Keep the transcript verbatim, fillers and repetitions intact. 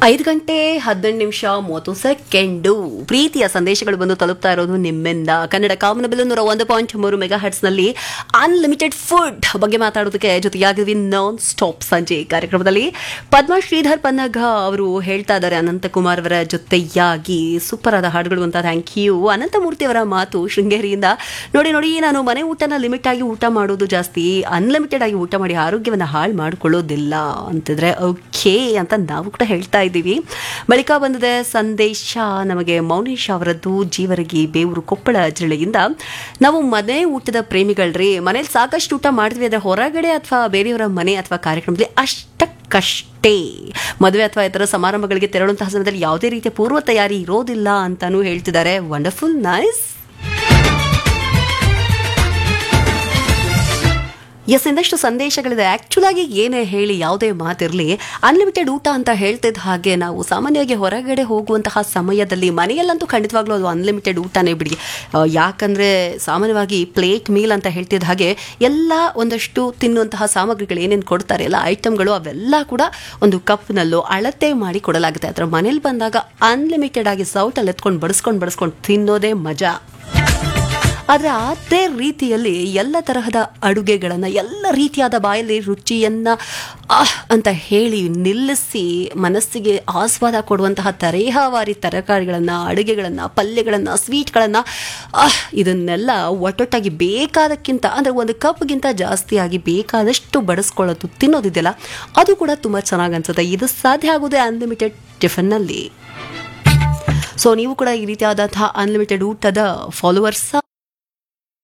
ಐದು ಗಂಟೆ ಹದಿನೆಂಟು ನಿಮಿಷ ಮೂವತ್ತು ಸೆಕೆಂಡು ಪ್ರೀತಿಯ ಸಂದೇಶಗಳು ಬಂದು ತಲುಪ್ತಾ ಇರೋದು ನಿಮ್ಮಿಂದ ಕನ್ನಡ ಕಾಮನಬಿಲ್ಲು ನೂರ ಒಂದು ಪಾಯಿಂಟ್ ಮೂರು ಮೆಗಾ ಹರ್ಟ್ಸ್ನಲ್ಲಿ ಅನ್ಲಿಮಿಟೆಡ್ ಫುಡ್ ಬಗ್ಗೆ ಮಾತಾಡೋದಕ್ಕೆ ಜೊತೆಯಾಗಿದ್ವಿ ನಾನ್ ಸ್ಟಾಪ್ ಸಂಜೆ ಕಾರ್ಯಕ್ರಮದಲ್ಲಿ ಪದ್ಮ ಶ್ರೀಧರ್ ಪನ್ನಗ ಅವರು ಹೇಳ್ತಾ ಇದ್ದಾರೆ ಅನಂತಕುಮಾರ್ ಅವರ ಜೊತೆಯಾಗಿ ಸೂಪರ್ ಆದ ಹಾಡುಗಳು ಅಂತ. Thank you. ಅನಂತಮೂರ್ತಿ ಅವರ ಮಾತು ಶೃಂಗೇರಿಯಿಂದ. ನೋಡಿ ನೋಡಿ ನಾನು ಮನೆ ಊಟನ ಲಿಮಿಟ್ ಆಗಿ ಊಟ ಮಾಡೋದು ಜಾಸ್ತಿ, ಅನ್ಲಿಮಿಟೆಡ್ ಆಗಿ ಊಟ ಮಾಡಿ ಆರೋಗ್ಯವನ್ನು ಹಾಳು ಮಾಡಿಕೊಳ್ಳೋದಿಲ್ಲ ಅಂತಿದ್ರೆ ಓಕೆ ಅಂತ ನಾವು ಕೂಡ ಹೇಳ್ತಾ ಇದ್ದೀವಿ. ಬಳಿಕ ಬಂದಿದೆ ಸಂದೇಶ ನಮಗೆ ಮೌನೇಶ್ ಅವರದ್ದು ಜೀವರಗಿ ಬೇವರು ಕೊಪ್ಪಳ ಜಿಲ್ಲೆಯಿಂದ. ನಾವು ಮನೆ ಊಟದ ಪ್ರೇಮಿಗಳ್ರಿ, ಮನೇಲಿ ಸಾಕಷ್ಟು ಊಟ ಮಾಡಿದ್ವಿ, ಆದರೆ ಹೊರಗಡೆ ಅಥವಾ ಬೇರೆಯವರ ಮನೆ ಅಥವಾ ಕಾರ್ಯಕ್ರಮದಲ್ಲಿ ಅಷ್ಟಕ್ಕಷ್ಟೇ. ಮದುವೆ ಅಥವಾ ಇತರ ಸಮಾರಂಭಗಳಿಗೆ ತೆರಳುವಂತಹ ಸಮಯದಲ್ಲಿ ಯಾವುದೇ ರೀತಿಯ ಪೂರ್ವ ತಯಾರಿ ಇರೋದಿಲ್ಲ ಅಂತಾನೂ ಹೇಳ್ತಿದ್ದಾರೆ. Wonderful, nice. ಎಸ್, ಇನ್ನಷ್ಟು ಸಂದೇಶಗಳಿದೆ. ಆ್ಯಕ್ಚುಲ್ ಆಗಿ ಏನೇ ಹೇಳಿ ಯಾವುದೇ ಮಾತಿರಲಿ, ಅನ್ಲಿಮಿಟೆಡ್ ಊಟ ಅಂತ ಹೇಳ್ತಿದ್ದ ಹಾಗೆ ನಾವು ಸಾಮಾನ್ಯವಾಗಿ ಹೊರಗಡೆ ಹೋಗುವಂತಹ ಸಮಯದಲ್ಲಿ ಮನೆಯಲ್ಲಂತೂ ಖಂಡಿತವಾಗ್ಲೂ ಅದು ಅನ್ಲಿಮಿಟೆಡ್ ಊಟನೇ ಬಿಡಿ. ಯಾಕಂದರೆ ಸಾಮಾನ್ಯವಾಗಿ ಪ್ಲೇಟ್ ಮೀಲ್ ಅಂತ ಹೇಳ್ತಿದ್ದ ಹಾಗೆ ಎಲ್ಲ ಒಂದಷ್ಟು ತಿನ್ನುವಂತಹ ಸಾಮಗ್ರಿಗಳು ಏನೇನು ಕೊಡ್ತಾರೆ, ಎಲ್ಲ ಐಟಮ್ಗಳು ಅವೆಲ್ಲ ಕೂಡ ಒಂದು ಕಪ್ನಲ್ಲೋ ಅಳತೆ ಮಾಡಿ ಕೊಡಲಾಗುತ್ತೆ. ಅದರ ಮನೇಲಿ ಬಂದಾಗ ಅನ್ಲಿಮಿಟೆಡ್ ಆಗಿ ಸೌಟಲ್ಲಿ ಎತ್ಕೊಂಡು ಬಡಿಸ್ಕೊಂಡು ಬಡಿಸ್ಕೊಂಡು ತಿನ್ನೋದೇ ಮಜಾ. ಆದರೆ ಅದೇ ರೀತಿಯಲ್ಲಿ ಎಲ್ಲ ತರಹದ ಅಡುಗೆಗಳನ್ನು, ಎಲ್ಲ ರೀತಿಯಾದ ಬಾಯಲ್ಲಿ ರುಚಿಯನ್ನು ಆಹ್ ಅಂತ ಹೇಳಿ ನಿಲ್ಲಿಸಿ ಮನಸ್ಸಿಗೆ ಆಸ್ವಾದ ಕೊಡುವಂತಹ ತರೇಹವಾರಿ ತರಕಾರಿಗಳನ್ನು, ಅಡುಗೆಗಳನ್ನು, ಪಲ್ಯಗಳನ್ನು, ಸ್ವೀಟ್ಗಳನ್ನು ಆಹ್ ಇದನ್ನೆಲ್ಲ ಒಟ್ಟೊಟ್ಟಾಗಿ ಬೇಕಾದಕ್ಕಿಂತ ಅಂದರೆ ಒಂದು ಕಪ್ಗಿಂತ ಜಾಸ್ತಿಯಾಗಿ ಬೇಕಾದಷ್ಟು ಬಡಿಸ್ಕೊಳ್ಳೋದು ತಿನ್ನೋದಿದೆಯಲ್ಲ, ಅದು ಕೂಡ ತುಂಬ ಚೆನ್ನಾಗಿ ಅನಿಸುತ್ತೆ. ಇದು ಸಾಧ್ಯ ಆಗೋದೇ ಅನ್ಲಿಮಿಟೆಡ್ ಟಿಫನ್ನಲ್ಲಿ. ಸೊ ನೀವು ಕೂಡ ಈ ರೀತಿಯಾದಂತಹ ಅನ್ಲಿಮಿಟೆಡ್ ಊಟದ ಫಾಲೋವರ್ಸ್